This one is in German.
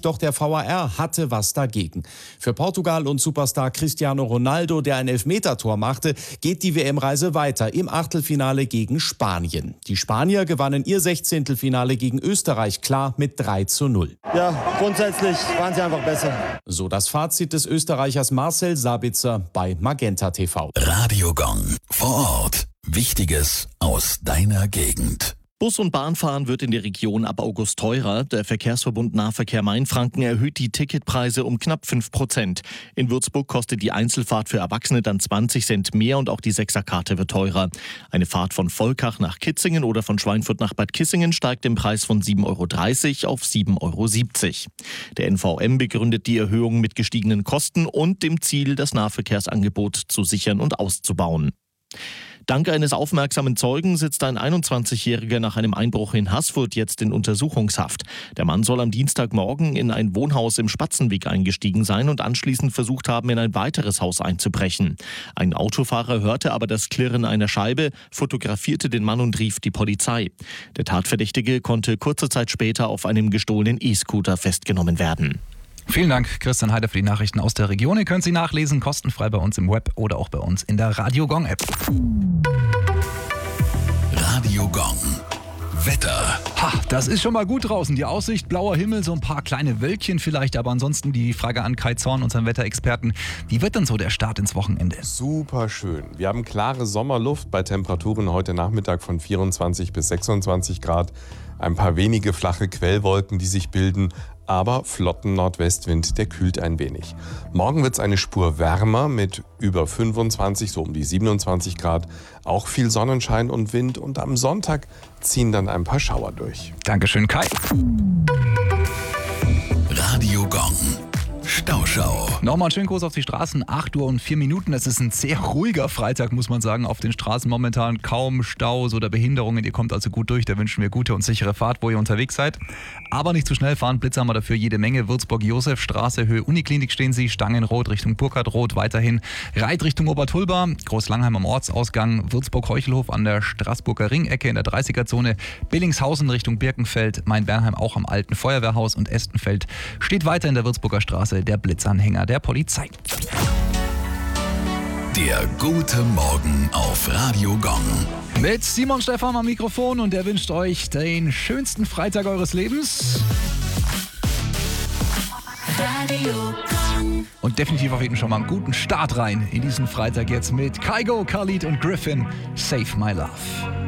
doch der VAR hatte was dagegen. Für Portugal und Superstar Cristiano Ronaldo, der ein Elfmetertor machte, geht die WM-Reise weiter im Achtelfinale gegen Spanien. Die Spanier gewannen ihr 16. Finale gegen Österreich klar mit 3:0. Ja, grundsätzlich waren sie einfach besser. So das Fazit des Österreichers Marcel Sabitzer bei Magenta TV. Radio Gong. Vor Ort. Wichtiges aus deiner Gegend. Bus- und Bahnfahren wird in der Region ab August teurer. Der Verkehrsverbund Nahverkehr Mainfranken erhöht die Ticketpreise um knapp 5%. In Würzburg kostet die Einzelfahrt für Erwachsene dann 20 Cent mehr und auch die Sechserkarte wird teurer. Eine Fahrt von Volkach nach Kitzingen oder von Schweinfurt nach Bad Kissingen steigt im Preis von 7,30 € auf 7,70 €. Der NVM begründet die Erhöhung mit gestiegenen Kosten und dem Ziel, das Nahverkehrsangebot zu sichern und auszubauen. Dank eines aufmerksamen Zeugen sitzt ein 21-Jähriger nach einem Einbruch in Haßfurt jetzt in Untersuchungshaft. Der Mann soll am Dienstagmorgen in ein Wohnhaus im Spatzenweg eingestiegen sein und anschließend versucht haben, in ein weiteres Haus einzubrechen. Ein Autofahrer hörte aber das Klirren einer Scheibe, fotografierte den Mann und rief die Polizei. Der Tatverdächtige konnte kurze Zeit später auf einem gestohlenen E-Scooter festgenommen werden. Vielen Dank, Christian Heider, für die Nachrichten aus der Region. Ihr könnt sie nachlesen, kostenfrei bei uns im Web oder auch bei uns in der Radio Gong App. Radio Gong. Wetter. Das ist schon mal gut draußen. Die Aussicht, blauer Himmel, so ein paar kleine Wölkchen vielleicht. Aber ansonsten die Frage an Kai Zorn, unseren Wetterexperten. Wie wird denn so der Start ins Wochenende? Super schön. Wir haben klare Sommerluft bei Temperaturen heute Nachmittag von 24 bis 26 Grad. Ein paar wenige flache Quellwolken, die sich bilden, aber flotten Nordwestwind, der kühlt ein wenig. Morgen wird es eine Spur wärmer mit über 25, so um die 27 Grad. Auch viel Sonnenschein und Wind und am Sonntag ziehen dann ein paar Schauer durch. Dankeschön, Kai. Radio Gong. Stauschau. Nochmal einen schönen Gruß auf die Straßen. 8:04. Es ist ein sehr ruhiger Freitag, muss man sagen. Auf den Straßen momentan kaum Staus oder Behinderungen. Ihr kommt also gut durch. Da wünschen wir gute und sichere Fahrt, wo ihr unterwegs seid. Aber nicht zu schnell fahren. Blitzer haben wir dafür jede Menge. Würzburg-Josefstraße, Höhe Uniklinik stehen Sie. Stangenrot Richtung Burkhardrot weiterhin. Reit Richtung Obertulba. Großlangheim am Ortsausgang. Würzburg-Heuchelhof an der Straßburger Ringecke in der 30er-Zone. Billingshausen Richtung Birkenfeld. Main-Bernheim auch am alten Feuerwehrhaus. Und Estenfeld steht weiter in der Würzburger Straße der Blitzanhänger der Polizei. Der gute Morgen auf Radio Gong. Mit Simon Stephan am Mikrofon und er wünscht euch den schönsten Freitag eures Lebens. Radio Gong. Und definitiv auf jeden Fall schon mal einen guten Start rein in diesen Freitag jetzt mit Kygo, Khalid und Griffin. Save My Love.